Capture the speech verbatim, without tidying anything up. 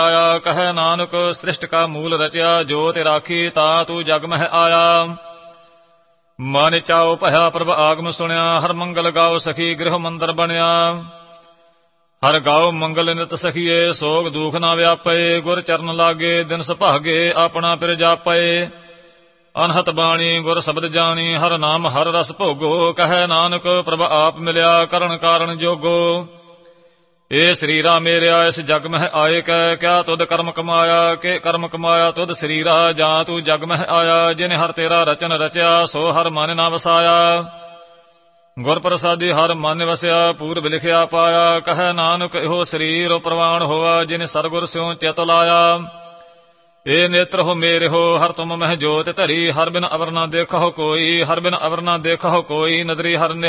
ਆਇਆ। ਕਹੈ ਨਾਨਕ ਸ੍ਰਿਸ਼ਟ ਕਾ ਮੂਲ ਰਚਿਆ, ਜੋ ਤੇ ਰਾਖੀ ਤਾ ਤੂੰ ਜਗ ਮਹਿ ਆਇਆ। ਮਨ ਚਾਉ ਭਇਆ ਪ੍ਰਭ ਆਗਮ ਸੁਣਿਆ, ਹਰ ਮੰਗਲ ਗਾਓ ਸਖੀ ਗ੍ਰਹਿ ਮੰਦਰ ਬਣਿਆ। ਹਰ ਗਾਓ ਮੰਗਲ ਨਿਤ ਸਖੀਏ, ਸੋਗ ਦੁਖ ਨਾ ਵਿਆਪੇ। ਗੁਰ ਚਰਨ ਲਾਗੇ ਦਿਨ ਸੁਭਾਗੇ, ਆਪਣਾ ਪਿਰ ਜਾਪੇ। ਅਨਹਤ ਬਾਣੀ ਗੁਰ ਸ਼ਬਦ ਜਾਣੀ, ਹਰ ਨਾਮ ਹਰ ਰਸ ਭੋਗੋ। ਕਹੈ ਨਾਨਕ ਪ੍ਰਭ ਆਪ ਮਿਲਿਆ, ਕਰਨ ਕਾਰਨ ਜੋਗੋ। ਏ ਸਰੀਰਾ ਮੇਰਿਆ ਇਸ ਜਗ ਮਹਿ ਆਏ ਕੈ, ਕਿਆ ਤੁਧ ਕਰਮ ਕਮਾਇਆ। ਕਿ ਕਰਮ ਕਮਾਇਆ ਤੁਧ ਸਰੀਰਾ, ਜਾਂ ਤੂੰ ਜਗ ਮਹਿ ਆਇਆ। ਜਿਨ ਹਰ ਤੇਰਾ ਰਚਨ ਰਚਿਆ, ਸੋ ਹਰ ਮਨ ਨਾ ਵਸਾਇਆ। ਗੁਰ ਪ੍ਰਸਾਦੀ ਹਰ ਮਨ ਵਸਿਆ, ਪੂਰਬ ਲਿਖਿਆ ਪਾਇਆ। ਕਹੈ ਨਾਨਕ ਇਹੋ ਸਰੀਰ ਪ੍ਰਵਾਨ ਹੋਆ, ਜਿਨ ਸਰਗੁਰ ਸਿਉ ਚਿਤ ਲਾਇਆ। ਏ ਨੇਤਰ ਹੋ ਮੇਰੇ ਹੋ, ਹਰ ਤੁਮ ਮਹਿ ਜੋਤ ਧਰੀ। ਹਰ ਬਿਨ ਅਵਰ ਨਾ ਦੇਖਹੁ ਕੋਈ, ਹਰ ਬਿਨ ਅਵਰ ਨਾ ਦੇਖਹੁ ਕੋਈ। ਨਦਰੀ ਹਰ